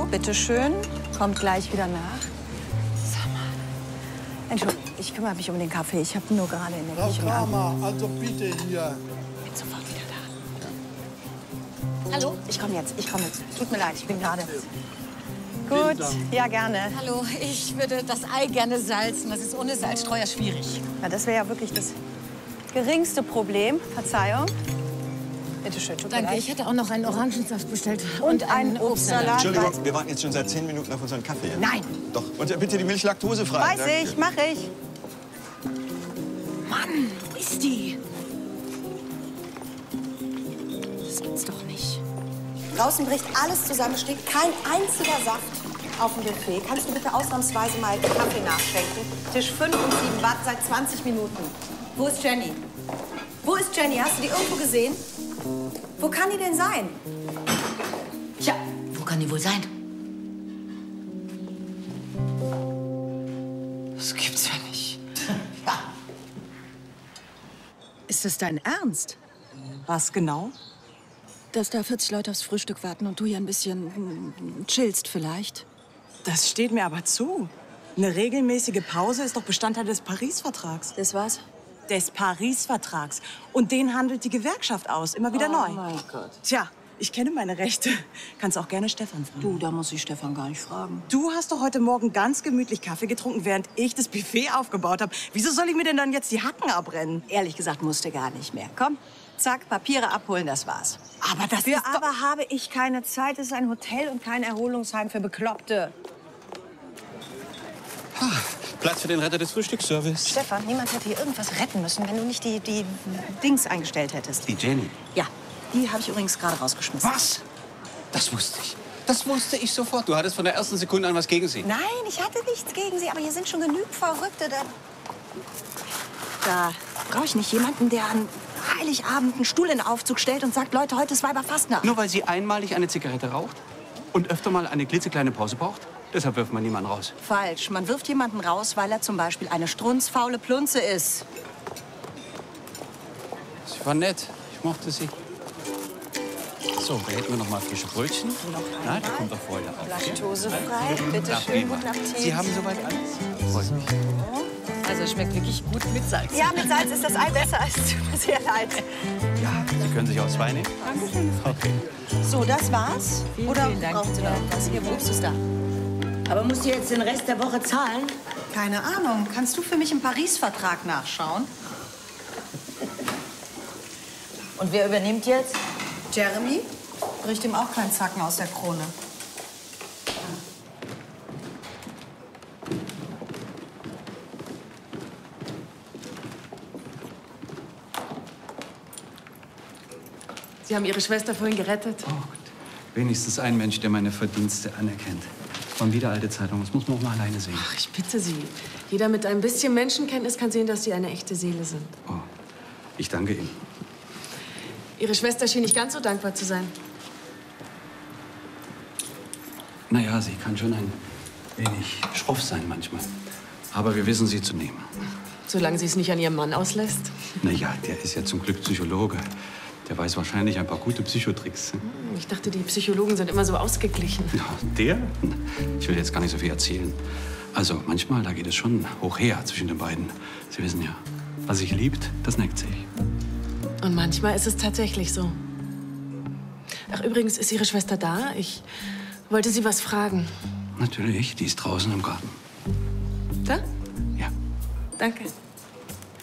bitteschön. Kommt gleich wieder nach. Sag mal. Entschuldigung, ich kümmere mich um den Kaffee. Ich habe nur gerade in der Küche... Frau Kramer, also bitte hier. Bin sofort wieder da. Hallo? Ich komme jetzt. Tut mir leid, ich bin gerade... Gut, ja, gerne. Hallo, ich würde das Ei gerne salzen. Das ist ohne Salzstreuer schwierig. Ja, das wäre ja wirklich das geringste Problem. Verzeihung. Bitte schön, tut mir Danke, leid. ich hätte auch noch einen Orangensaft bestellt. Und einen Obstsalat. Entschuldigung, wir warten jetzt schon seit 10 Minuten auf unseren Kaffee. Nein. Doch. Und bitte die Milch laktosefrei. Weiß ich, mache ich. Mann, wo ist die? Das gibt's doch nicht. Draußen bricht alles zusammen, steht kein einziger Saft auf dem Buffet. Kannst du bitte ausnahmsweise mal Kaffee nachschenken? Tisch 5 und 7 warten seit 20 Minuten. Wo ist Jenny? Wo ist Jenny? Hast du die irgendwo gesehen? Wo kann die denn sein? Tja, wo kann die wohl sein? Das gibt's ja nicht. Ja. Ist das dein Ernst? Was genau? Dass da 40 Leute aufs Frühstück warten und du hier ein bisschen chillst vielleicht. Das steht mir aber zu. Eine regelmäßige Pause ist doch Bestandteil des Paris-Vertrags. Das war's? Des Paris-Vertrags. Und den handelt die Gewerkschaft aus, immer wieder neu. Oh mein Gott. Tja, ich kenne meine Rechte. Kannst auch gerne Stefan fragen. Du, da muss ich Stefan gar nicht fragen. Du hast doch heute Morgen ganz gemütlich Kaffee getrunken, während ich das Buffet aufgebaut habe. Wieso soll ich mir denn dann jetzt die Hacken abbrennen? Ehrlich gesagt, musste gar nicht mehr. Komm, zack, Papiere abholen, das war's. Aber das Für ist doch... aber habe ich keine Zeit. Es ist ein Hotel und kein Erholungsheim für Bekloppte. Platz für den Retter des Frühstücksservice. Stefan, niemand hätte hier irgendwas retten müssen, wenn du nicht die Dings eingestellt hättest. Die Jenny. Ja, die habe ich übrigens gerade rausgeschmissen. Was? Das wusste ich. Das wusste ich sofort. Du hattest von der ersten Sekunde an was gegen sie. Nein, ich hatte nichts gegen sie, aber hier sind schon genügend Verrückte. Da brauche ich nicht jemanden, der an Heiligabend einen Stuhl in den Aufzug stellt und sagt, Leute, heute ist Weiberfastnacht. Nur weil sie einmalig eine Zigarette raucht und öfter mal eine klitzekleine Pause braucht? Deshalb wirft man niemanden raus. Falsch. Man wirft jemanden raus, weil er zum Beispiel eine strunzfaule Plunze ist. Sie war nett. Ich mochte sie. So, da hätten wir noch mal frische Brötchen. Na, da kommt doch Freude auf. Laktosefrei, bitte Na, schön, prima. guten Appetit. Sie haben soweit alles? Freut mich. Also es schmeckt wirklich gut mit Salz. Ja, mit Salz ist das Ei besser. Es tut mir sehr leid. Ja, Sie können sich auch zwei nehmen. Dankeschön. Okay. So, das war's? Oder vielen Dank. brauchen Sie noch was? Ihr Obst ist da. Aber musst du jetzt den Rest der Woche zahlen? Keine Ahnung. Kannst du für mich im Paris-Vertrag nachschauen? Und wer übernimmt jetzt? Jeremy? Bricht ihm auch keinen Zacken aus der Krone. Sie haben Ihre Schwester vorhin gerettet. Oh Gott. Wenigstens ein Mensch, der meine Verdienste anerkennt. Von wieder alte Zeitung. Das muss man auch mal alleine sehen. Ach, ich bitte Sie. Jeder mit ein bisschen Menschenkenntnis kann sehen, dass Sie eine echte Seele sind. Oh, ich danke Ihnen. Ihre Schwester schien nicht ganz so dankbar zu sein. Naja, sie kann schon ein wenig schroff sein manchmal. Aber wir wissen sie zu nehmen. Solange sie es nicht an Ihrem Mann auslässt. Naja, der ist ja zum Glück Psychologe. Der weiß wahrscheinlich ein paar gute Psychotricks. Ich dachte, die Psychologen sind immer so ausgeglichen. Ja, der? Ich will jetzt gar nicht so viel erzählen. Also manchmal, da geht es schon hoch her zwischen den beiden. Sie wissen ja, was sich liebt, das neckt sich. Und manchmal ist es tatsächlich so. Ach, übrigens, ist Ihre Schwester da? Ich wollte Sie was fragen. Natürlich, die ist draußen im Garten. Da? Ja. Danke.